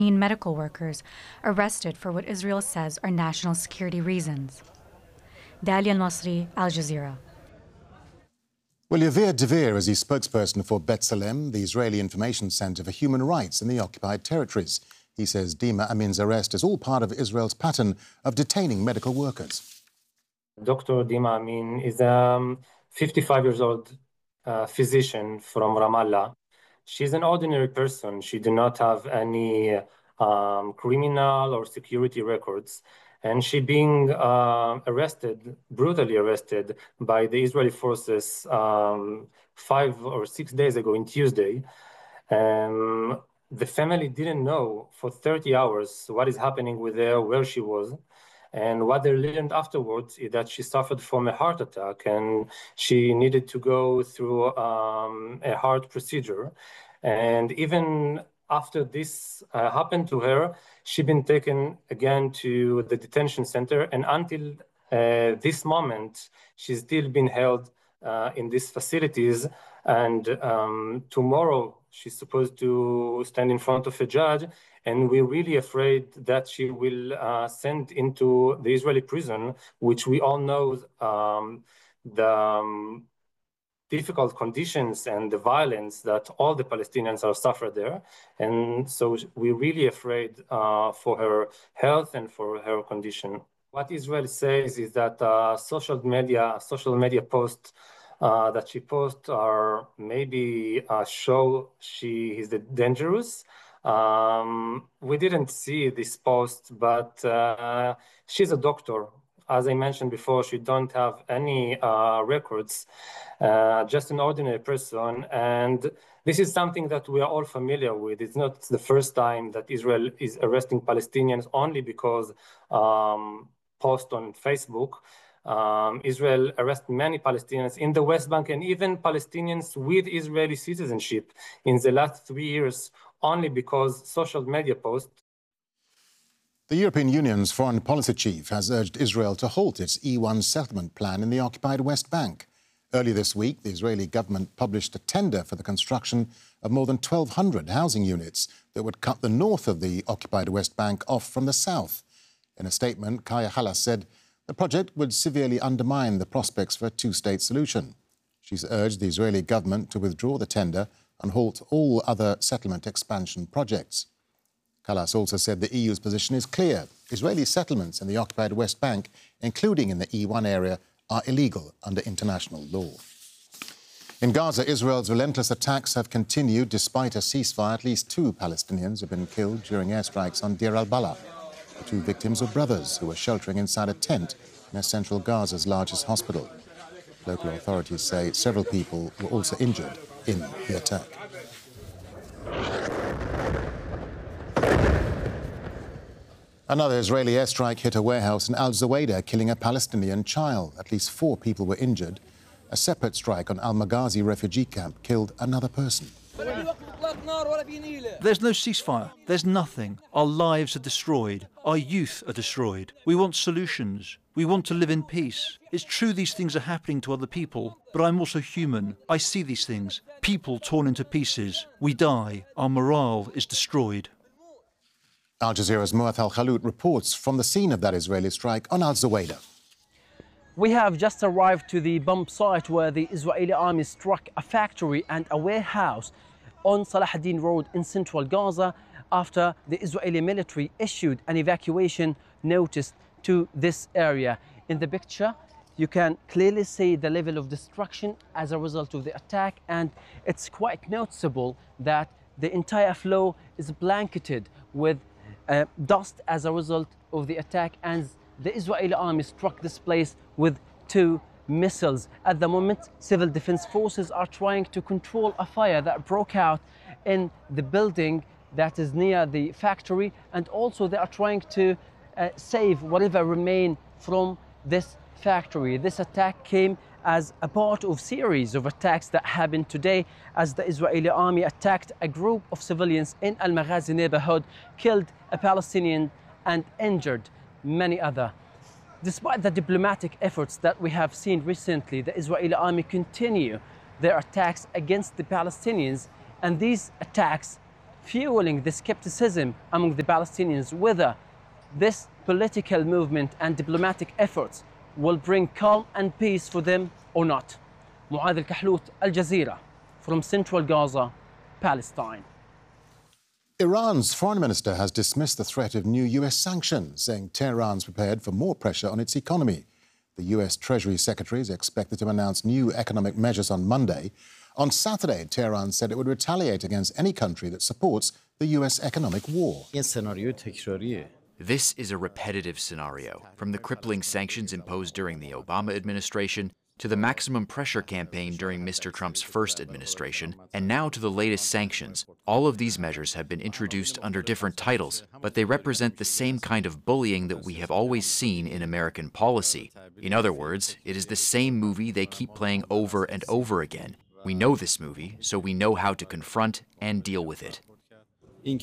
Medical workers arrested for what Israel says are national security reasons. Dalia Al-Masri, Al Jazeera. Well, Yavir Devir is the spokesperson for B'Tselem, the Israeli Information Center for Human Rights in the occupied territories. He says Dima Amin's arrest is all part of Israel's pattern of detaining medical workers. Dr. Dima Amin is a 55 years old physician from Ramallah. She's an ordinary person. She did not have any criminal or security records. And she being brutally arrested by the Israeli forces 5 or 6 days ago on Tuesday. The family didn't know for 30 hours what is happening with her, where she was. And what they learned afterwards is that she suffered from a heart attack and she needed to go through a heart procedure. And even after this happened to her, she'd been taken again to the detention center. And until this moment, she's still been held in these facilities. And tomorrow, she's supposed to stand in front of a judge. And we're really afraid that she will send into the Israeli prison, which we all know the difficult conditions and the violence that all the Palestinians are suffering there. And so we're really afraid for her health and for her condition. What Israel says is that social media posts that she posts are maybe show she is dangerous. We didn't see this post, but she's a doctor. As I mentioned before, she don't have any records, just an ordinary person. And this is something that we are all familiar with. It's not the first time that Israel is arresting Palestinians only because post on Facebook. Israel arrests many Palestinians in the West Bank and even Palestinians with Israeli citizenship in the last 3 years only because social media posts. The European Union's foreign policy chief has urged Israel to halt its E1 settlement plan in the occupied West Bank. Earlier this week, the Israeli government published a tender for the construction of more than 1,200 housing units that would cut the north of the occupied West Bank off from the south. In a statement, Kaya Halas said the project would severely undermine the prospects for a two-state solution. She's urged the Israeli government to withdraw the tender and halt all other settlement expansion projects. Kallas also said the EU's position is clear. Israeli settlements in the occupied West Bank, including in the E1 area, are illegal under international law. In Gaza, Israel's relentless attacks have continued despite a ceasefire. At least 2 Palestinians have been killed during airstrikes on Deir al-Balah. The 2 victims were brothers who were sheltering inside a tent near central Gaza's largest hospital. Local authorities say several people were also injured in the attack. Another Israeli airstrike hit a warehouse in Al Zawayda, killing a Palestinian child. At least 4 people were injured. A separate strike on Al Maghazi refugee camp killed another person. There's no ceasefire. There's nothing. Our lives are destroyed. Our youth are destroyed. We want solutions. We want to live in peace. It's true these things are happening to other people, but I'm also human. I see these things. People torn into pieces. We die. Our morale is destroyed. Al Jazeera's Muath Al-Khalout reports from the scene of that Israeli strike on Al Zawayda. We have just arrived to the bomb site where the Israeli army struck a factory and a warehouse on Salah ad-Din Road in central Gaza after the Israeli military issued an evacuation notice to this area. In the picture, you can clearly see the level of destruction as a result of the attack, and it's quite noticeable that the entire floor is blanketed with dust as a result of the attack, and the Israeli army struck this place with 2 missiles. At the moment, civil defense forces are trying to control a fire that broke out in the building that is near the factory, and also they are trying to save whatever remain from this factory. This attack came as a part of series of attacks that happened today as the Israeli army attacked a group of civilians in Al Maghazi neighborhood, killed a Palestinian and injured many other. Despite the diplomatic efforts that we have seen recently, the Israeli army continue their attacks against the Palestinians, and these attacks fueling the skepticism among the Palestinians whether this political movement and diplomatic efforts will bring calm and peace for them or not. Muad Al-Kahlout, Al Jazeera, from Central Gaza, Palestine. Iran's foreign minister has dismissed the threat of new US sanctions, saying Tehran's prepared for more pressure on its economy. The US Treasury Secretary is expected to announce new economic measures on Monday. On Saturday, Tehran said it would retaliate against any country that supports the US economic war. This is a repetitive scenario, from the crippling sanctions imposed during the Obama administration to the maximum pressure campaign during Mr. Trump's first administration, and now to the latest sanctions. All of these measures have been introduced under different titles, but they represent the same kind of bullying that we have always seen in American policy. In other words, it is the same movie they keep playing over and over again. We know this movie, so we know how to confront and deal with it. The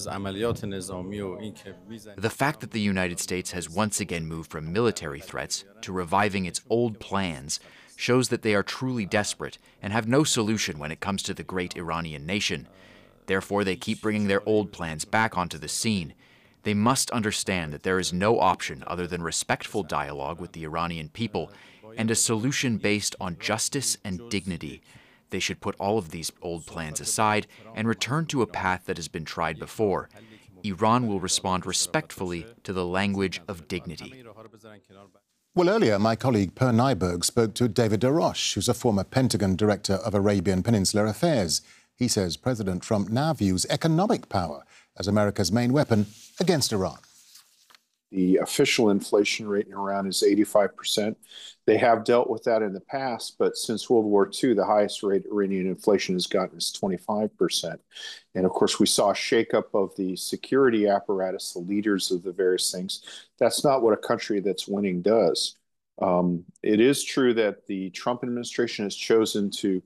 fact that the United States has once again moved from military threats to reviving its old plans shows that they are truly desperate and have no solution when it comes to the great Iranian nation. Therefore, they keep bringing their old plans back onto the scene. They must understand that there is no option other than respectful dialogue with the Iranian people and a solution based on justice and dignity. They should put all of these old plans aside and return to a path that has been tried before. Iran will respond respectfully to the language of dignity. Well, earlier, my colleague Per Nyberg spoke to David DeRoche, who's a former Pentagon Director of Arabian Peninsula Affairs. He says President Trump now views economic power as America's main weapon against Iran. The official inflation rate in Iran is 85%. They have dealt with that in the past, but since World War II, the highest rate Iranian inflation has gotten is 25%. And of course, we saw a shakeup of the security apparatus, the leaders of the various things. That's not what a country that's winning does. It is true that the Trump administration has chosen to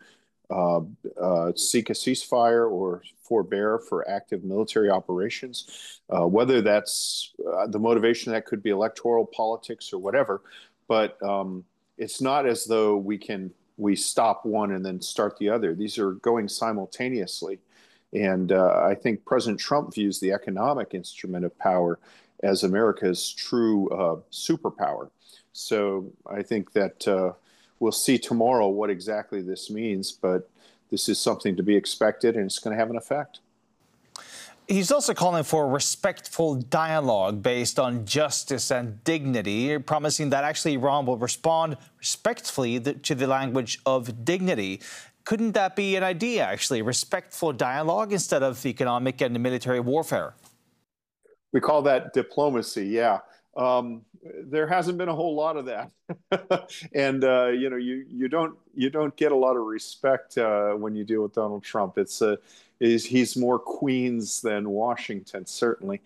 seek a ceasefire or forbear for active military operations, whether that's the motivation that could be electoral politics or whatever. But it's not as though we stop one and then start the other. These are going simultaneously. And I think President Trump views the economic instrument of power as America's true superpower. So I think that we'll see tomorrow what exactly this means, but this is something to be expected, and it's going to have an effect. He's also calling for respectful dialogue based on justice and dignity, promising that actually Iran will respond respectfully to the language of dignity. Couldn't that be an idea, actually, respectful dialogue instead of economic and military warfare? We call that diplomacy, yeah. There hasn't been a whole lot of that, and you don't get a lot of respect when you deal with Donald Trump. He's more Queens than Washington, certainly.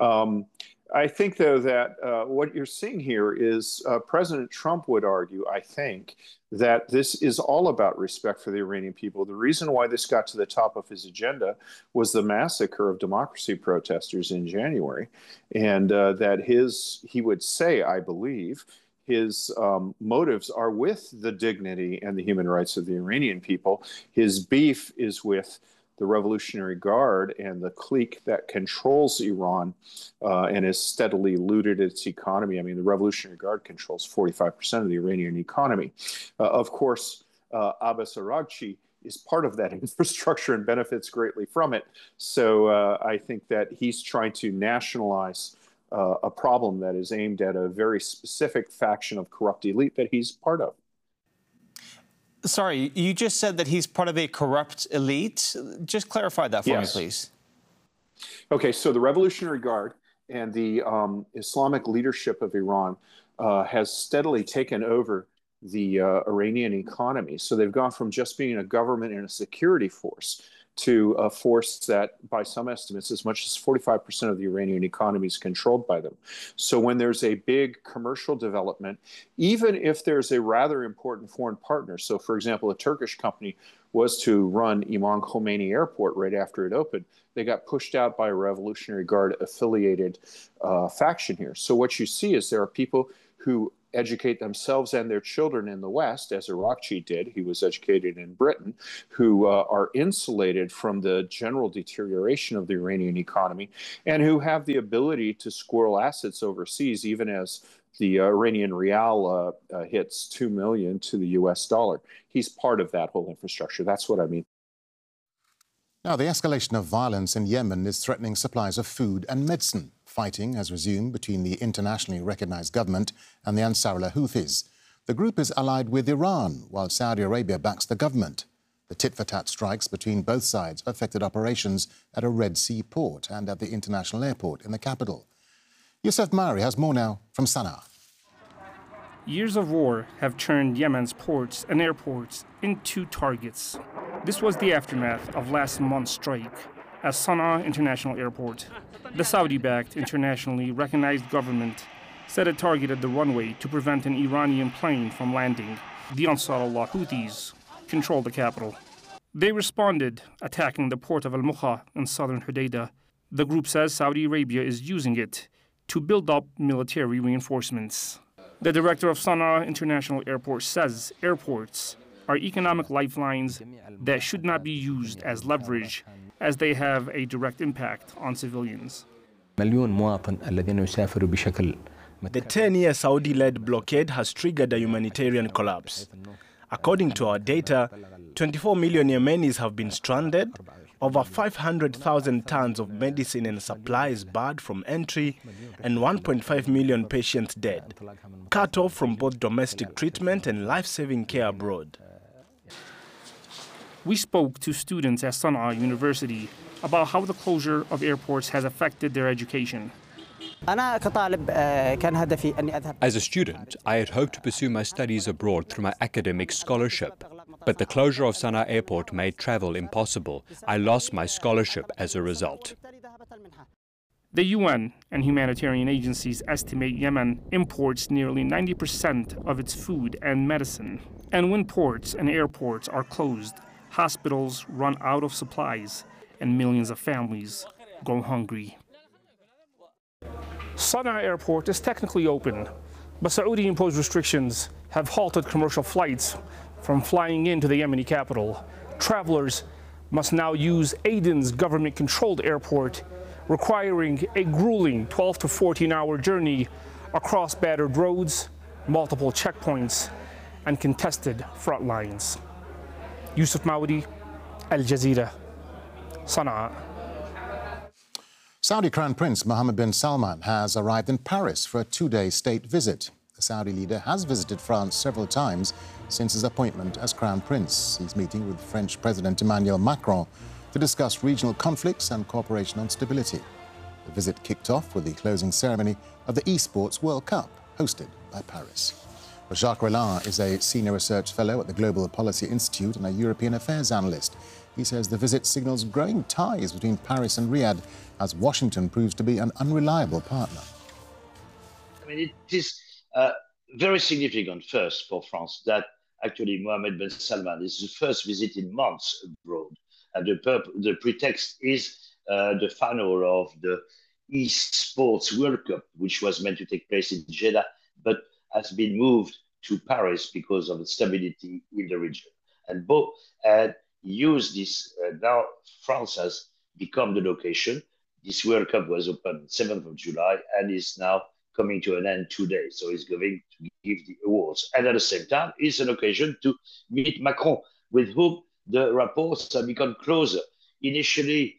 I think, though, that what you're seeing here is President Trump would argue, I think, that this is all about respect for the Iranian people. The reason why this got to the top of his agenda was the massacre of democracy protesters in January, and that he would say, I believe, his motives are with the dignity and the human rights of the Iranian people. His beef is with the Revolutionary Guard and the clique that controls Iran and has steadily looted its economy. I mean, the Revolutionary Guard controls 45% of the Iranian economy. Of course, Abbas Araghchi is part of that infrastructure and benefits greatly from it. So I think that he's trying to nationalize a problem that is aimed at a very specific faction of corrupt elite that he's part of. Sorry, you just said that he's part of a corrupt elite. Just clarify that for me, please. Okay, so the Revolutionary Guard and the Islamic leadership of Iran has steadily taken over the Iranian economy. So they've gone from just being a government and a security force to a force that, by some estimates, as much as 45% of the Iranian economy is controlled by them. So when there's a big commercial development, even if there's a rather important foreign partner, so for example, a Turkish company was to run Imam Khomeini Airport right after it opened, they got pushed out by a Revolutionary Guard affiliated faction here. So what you see is there are people who educate themselves and their children in the West, as Arakchi did. He was educated in Britain, who are insulated from the general deterioration of the Iranian economy and who have the ability to squirrel assets overseas, even as the Iranian rial hits 2 million to the US dollar. He's part of that whole infrastructure. That's what I mean. Now, the escalation of violence in Yemen is threatening supplies of food and medicine. Fighting has resumed between the internationally recognized government and the Ansarullah Houthis. The group is allied with Iran, while Saudi Arabia backs the government. The tit-for-tat strikes between both sides affected operations at a Red Sea port and at the international airport in the capital. Youssef Mari has more now from Sana'a. Years of war have turned Yemen's ports and airports into targets. This was the aftermath of last month's strike at Sana'a International Airport. The Saudi-backed, internationally recognized government set a target at the runway to prevent an Iranian plane from landing. The Ansarullah Houthis control the capital. They responded, attacking the port of Al-Mukha in southern Hodeidah. The group says Saudi Arabia is using it to build up military reinforcements. The director of Sana'a International Airport says airports are economic lifelines that should not be used as leverage, as they have a direct impact on civilians. The 10-year Saudi-led blockade has triggered a humanitarian collapse. According to our data, 24 million Yemenis have been stranded, over 500,000 tons of medicine and supplies barred from entry, and 1.5 million patients dead, cut off from both domestic treatment and life-saving care abroad. We spoke to students at Sana'a University about how the closure of airports has affected their education. As a student, I had hoped to pursue my studies abroad through my academic scholarship. But the closure of Sana'a Airport made travel impossible. I lost my scholarship as a result. The UN and humanitarian agencies estimate Yemen imports nearly 90% of its food and medicine. And when ports and airports are closed, hospitals run out of supplies, and millions of families go hungry. Sana'a Airport is technically open, but Saudi-imposed restrictions have halted commercial flights from flying into the Yemeni capital. Travelers must now use Aden's government-controlled airport, requiring a grueling 12 to 14-hour journey across battered roads, multiple checkpoints, and contested front lines. Youssef Maudi, Al Jazeera, Sana'a. Saudi Crown Prince Mohammed bin Salman has arrived in Paris for a two-day state visit. The Saudi leader has visited France several times since his appointment as Crown Prince. He's meeting with French President Emmanuel Macron to discuss regional conflicts and cooperation on stability. The visit kicked off with the closing ceremony of the Esports World Cup, hosted by Paris. Jacques Rollin is a senior research fellow at the Global Policy Institute and a European affairs analyst. He says the visit signals growing ties between Paris and Riyadh as Washington proves to be an unreliable partner. I mean, it is very significant first for France that actually Mohammed bin Salman is the first visit in months abroad. And the pretext is the final of the Esports World Cup, which was meant to take place in Jeddah, but has been moved to Paris because of the stability in the region. And both use this, now France has become the location. This World Cup was opened 7th of July and is now coming to an end today. So he's going to give the awards. And at the same time, it's an occasion to meet Macron, with whom the rapports have become closer. Initially,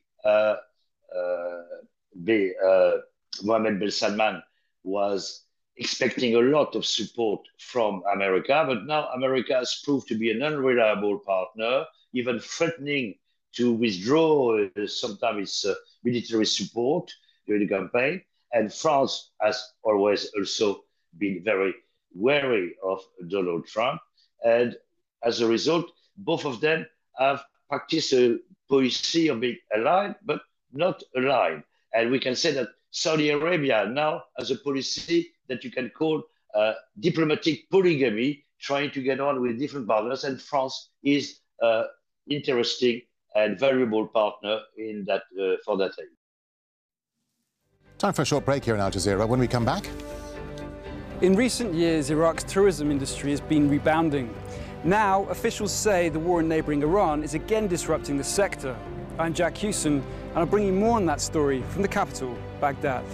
Mohammed bin Salman was expecting a lot of support from America, but now America has proved to be an unreliable partner, even threatening to withdraw sometimes its military support during the campaign. And France has always also been very wary of Donald Trump. And as a result, both of them have practiced a policy of being aligned, but not aligned. And we can say that Saudi Arabia now has a policy that you can call diplomatic polygamy, trying to get on with different partners. And France is an interesting and valuable partner in that for that aim. Time for a short break here in Al Jazeera. When we come back, In recent years, Iraq's tourism industry has been rebounding. Now, officials say the war in neighbouring Iran is again disrupting the sector. I'm Jack Hewson, and I'll bring you more on that story from the capital, Baghdad.